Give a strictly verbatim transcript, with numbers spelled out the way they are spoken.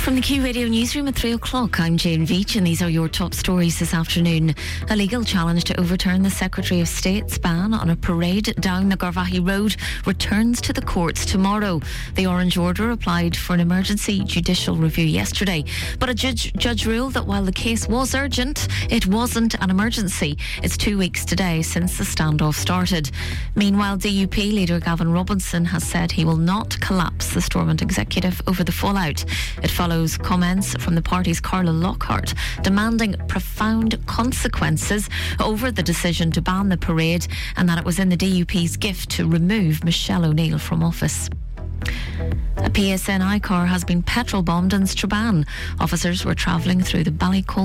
From the Q Radio Newsroom at three o'clock, I'm Jane Veach and these are your top stories this afternoon. A legal challenge to overturn the Secretary of State's ban on a parade down the Garvaghey Road returns to the courts tomorrow. The Orange Order applied for an emergency judicial review yesterday, but a judge, judge ruled that while the case was urgent, it wasn't an emergency. It's two weeks today since the standoff started. Meanwhile, D U P leader Gavin Robinson has said he will not collapse the Stormont executive over the fallout. It follows comments from the party's Carla Lockhart demanding profound consequences over the decision to ban the parade and that it was in the D U P's gift to remove Michelle O'Neill from office. A P S N I car has been petrol bombed in Strabane. Officers were travelling through the Ballycole